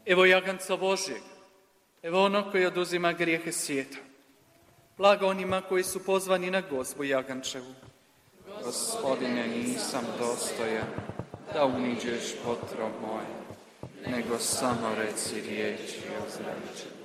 Evo jaganca Božjeg, evo ono koji oduzima grijehe svijeta. Blago onima koji su pozvani na gozbu jagančevu. Gospodine, nisam dostojan da uniđeš potrov moj, nego samo reci riječ i ozdravit ću.